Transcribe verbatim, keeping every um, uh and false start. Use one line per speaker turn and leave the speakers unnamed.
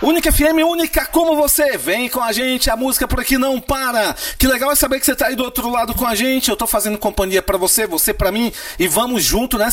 Única F M, única como você. Vem com a gente, a música por aqui não para. Que legal é saber que você tá aí do outro lado com a gente. Eu tô fazendo companhia pra você, você pra mim. E vamos junto nessa